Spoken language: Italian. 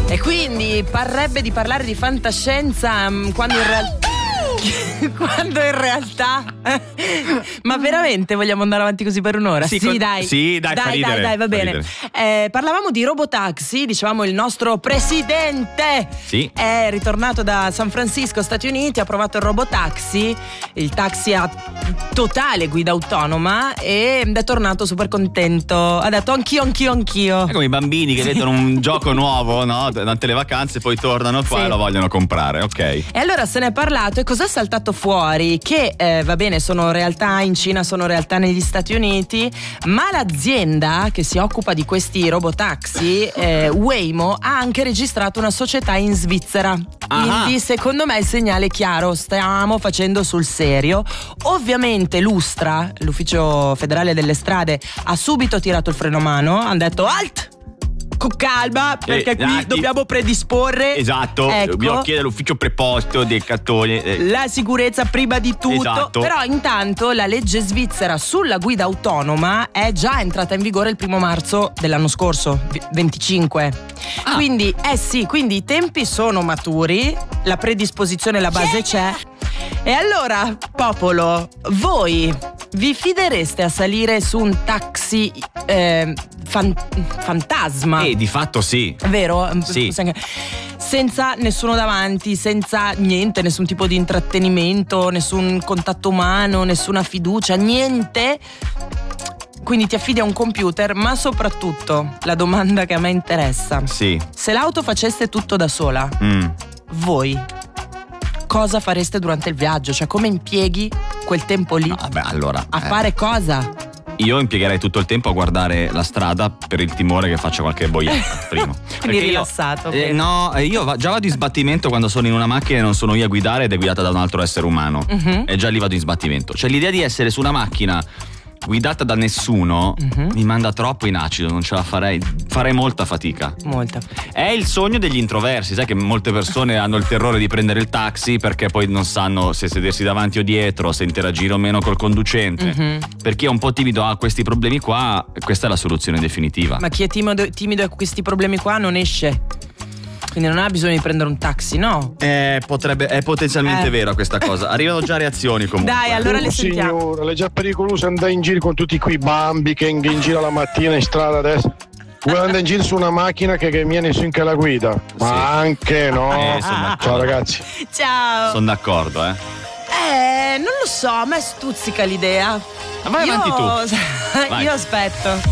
E quindi parrebbe di parlare di fantascienza quando in realtà ma veramente vogliamo andare avanti così per un'ora? Sì, Dai, va bene. Parlavamo di Robotaxi, dicevamo il nostro presidente è ritornato da San Francisco, Stati Uniti, ha provato il Robotaxi, il taxi a totale guida autonoma, ed è tornato super contento. Ha detto anch'io. È come i bambini che vedono un gioco nuovo, no? Durante le vacanze, poi tornano qua e lo vogliono comprare, ok? E allora se ne è parlato, e cosa è saltato fuori? Che va bene, sono realtà in Cina, sono realtà negli Stati Uniti, ma l'azienda che si occupa di questi robotaxi, Waymo, ha anche registrato una società in Svizzera. Quindi secondo me il segnale è chiaro, stiamo facendo sul serio. Ovviamente l'USTRA, l'Ufficio Federale delle Strade, ha subito tirato il freno a mano, hanno detto alt! Con calma, perché qui dobbiamo predisporre. Esatto, dobbiamo chiedere all'ufficio preposto dei cartoni. La sicurezza prima di tutto. Esatto. Però intanto la legge svizzera sulla guida autonoma è già entrata in vigore il 1 marzo dell'anno scorso, 25. Quindi quindi i tempi sono maturi, la predisposizione, la base c'è. E allora, popolo, voi vi fidereste a salire su un taxi fantasma? Di fatto sì. Vero? Sì. Senza nessuno davanti, senza niente, nessun tipo di intrattenimento, nessun contatto umano, nessuna fiducia, niente. Quindi ti affidi a un computer, ma soprattutto la domanda che a me interessa: se l'auto facesse tutto da sola, voi cosa fareste durante il viaggio? Cioè, come impieghi quel tempo lì? A fare cosa? Io impiegherei tutto il tempo a guardare la strada per il timore che faccia qualche boiata prima. Quindi rilassato. No, io già vado in sbattimento quando sono in una macchina e non sono io a guidare ed è guidata da un altro essere umano. E già lì vado in sbattimento. Cioè l'idea di essere su una macchina guidata da nessuno mi manda troppo in acido, non ce la farei molta fatica. È il sogno degli introversi, sai che molte persone hanno il terrore di prendere il taxi perché poi non sanno se sedersi davanti o dietro, se interagire o meno col conducente. Per chi è un po' timido ha questi problemi qua, questa è la soluzione definitiva. Ma chi è timido a questi problemi qua non esce, quindi non ha bisogno di prendere un taxi, no? È potenzialmente vera questa cosa. Arrivano già reazioni comunque. Dai, allora le sentiamo. Signora, è già pericoloso andare in giro con tutti quei bambi che in giro la mattina in strada adesso. Vuoi andare in giro su una macchina che viene su anche la guida? Ma anche no. Ciao ragazzi. Ciao. Sono d'accordo, non lo so, a me stuzzica l'idea. Vai avanti tu. Io aspetto.